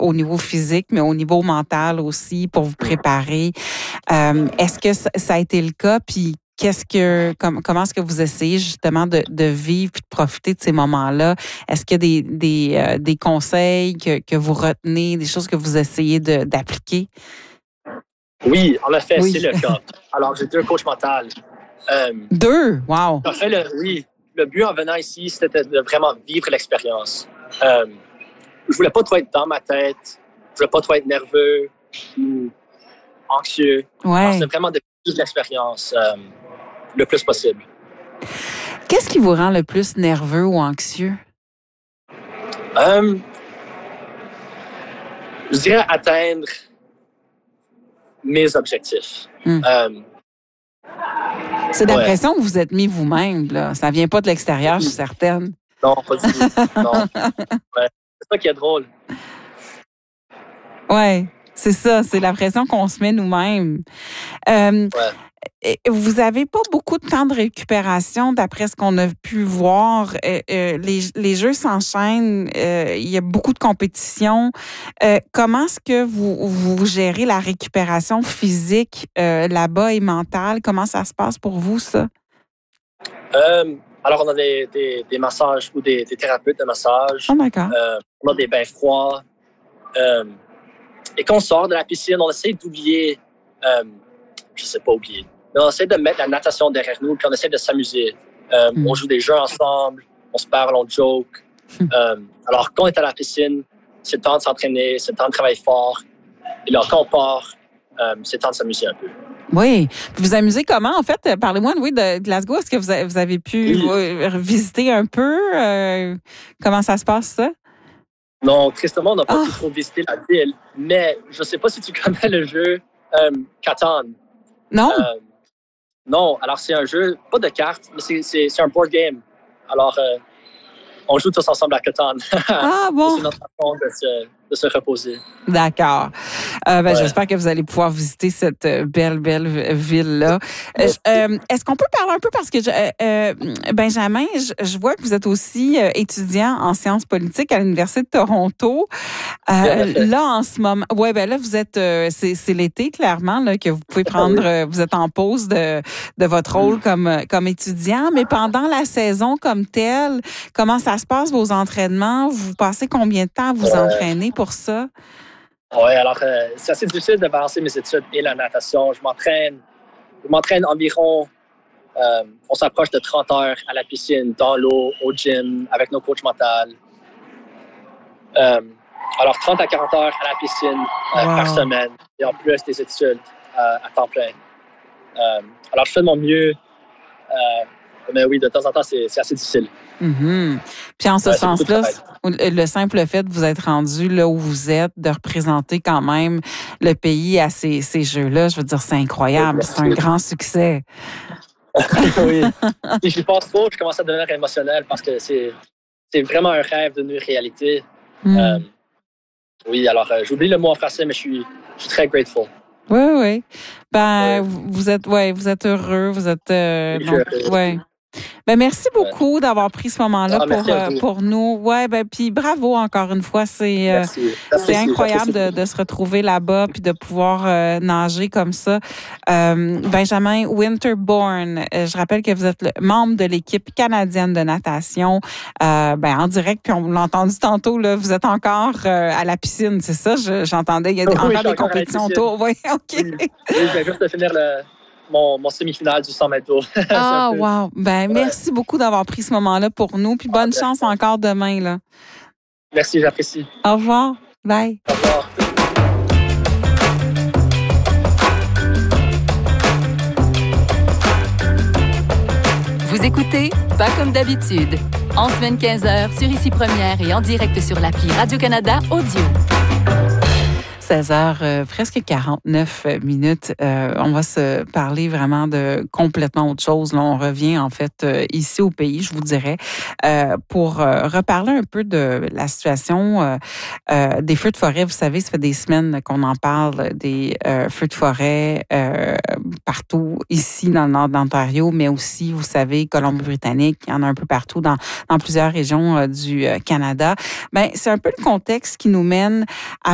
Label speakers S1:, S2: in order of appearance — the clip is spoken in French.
S1: au niveau physique, mais au niveau mental aussi pour vous préparer. Est-ce que ça a été le cas? Puis comment est-ce que vous essayez justement de vivre et de profiter de ces moments-là? Est-ce qu'il y a des conseils que vous retenez, des choses que vous essayez d'appliquer?
S2: Oui, en effet, c'est le cas. Alors, j'ai 2 coachs mentaux.
S1: 2? Wow!
S2: En fait, le but en venant ici, c'était de vraiment vivre l'expérience. Je voulais pas trop être dans ma tête, je voulais pas trop être nerveux ou anxieux.
S1: Ouais.
S2: C'était vraiment de vivre l'expérience le plus possible.
S1: Qu'est-ce qui vous rend le plus nerveux ou anxieux?
S2: Je dirais atteindre mes objectifs.
S1: C'est l'impression que vous êtes mis vous-même, là. Ça vient pas de l'extérieur, je suis certaine.
S2: Non, pas du tout. Non. Ouais. C'est ça qui est drôle.
S1: Oui, c'est ça. C'est l'impression qu'on se met nous-mêmes. Vous avez pas beaucoup de temps de récupération, d'après ce qu'on a pu voir. Les jeux s'enchaînent. Il y a beaucoup de compétitions. Comment est-ce que vous gérez la récupération physique là-bas et mentale? Comment ça se passe pour vous, ça?
S2: Alors, on a des massages ou des thérapeutes de massage.
S1: Oh, d'accord.
S2: On a des bains froids. Et quand on sort de la piscine, on essaie d'oublier, je sais pas oublier, mais on essaie de mettre la natation derrière nous, puis on essaie de s'amuser. On joue des jeux ensemble, on se parle, on joke. Alors, quand on est à la piscine, c'est le temps de s'entraîner, c'est le temps de travailler fort. Et là, quand on part, c'est le temps de s'amuser un peu.
S1: Oui. Vous vous amusez comment, en fait? Parlez-moi de Glasgow. Est-ce que vous avez pu visiter un peu? Comment ça se passe, ça?
S2: Non, tristement, on n'a pas pu trop visiter la ville. Mais je ne sais pas si tu connais le jeu Catan.
S1: Non?
S2: Non. Alors, c'est un jeu, pas de cartes, mais c'est un board game. Alors, on joue tous ensemble à Catan.
S1: Ah bon?
S2: C'est notre façon de se reposer.
S1: D'accord. J'espère que vous allez pouvoir visiter cette belle ville-là. Est-ce qu'on peut parler un peu, parce que Benjamin, je vois que vous êtes aussi étudiant en sciences politiques à l'Université de Toronto. Là, en ce moment, là, vous êtes, c'est l'été, clairement, là, que vous pouvez prendre, vous êtes en pause de votre rôle comme étudiant, mais pendant la saison comme telle, comment ça se passe, vos entraînements? Vous passez combien de temps à vous entraîner pour ça?
S2: Oui, alors c'est assez difficile de balancer mes études et la natation. Je m'entraîne environ, on s'approche de 30 heures à la piscine, dans l'eau, au gym, avec nos coachs mentaux. Alors 30 à 40 heures à la piscine par semaine, et en plus des études à temps plein. Alors je fais de mon mieux, mais oui, de temps en temps, c'est assez difficile.
S1: Mm-hmm. Puis en ce sens-là, le simple fait de vous être rendu là où vous êtes, de représenter quand même le pays à ces jeux-là, je veux dire, c'est incroyable. C'est un grand succès.
S2: Oui. Si je pense trop, je commence à devenir émotionnel parce que c'est vraiment un rêve devenu réalité. Oui, alors j'oublie le mot en français, mais je suis très grateful.
S1: Oui. Vous êtes heureux, vous êtes merci beaucoup d'avoir pris ce moment-là pour nous. Puis bravo encore une fois, c'est incroyable de se retrouver là-bas puis de pouvoir nager comme ça. Benjamin Winterborn, je rappelle que vous êtes membre de l'équipe canadienne de natation, en direct, puis on l'a entendu tantôt là, vous êtes encore à la piscine, c'est ça? J'entendais, il y a encore des compétitions autour. Oui, OK.
S2: Oui, je vais juste finir mon semi-finale du 100 mètres d'eau.
S1: Wow. Merci beaucoup d'avoir pris ce moment-là pour nous. Puis bonne chance encore demain, là.
S2: Merci, j'apprécie.
S1: Au revoir. Bye.
S2: Au revoir.
S3: Vous écoutez Pas comme d'habitude. En semaine 15h sur Ici Première et en direct sur l'appli Radio-Canada Audio.
S1: 16h, presque 49 minutes. On va se parler vraiment de complètement autre chose. Là, on revient en fait ici au pays, je vous dirais, pour reparler un peu de la situation des feux de forêt. Vous savez, ça fait des semaines qu'on en parle des feux de forêt partout ici dans le nord de l'Ontario, mais aussi, vous savez, Colombie-Britannique, il y en a un peu partout dans plusieurs régions du Canada. C'est un peu le contexte qui nous mène à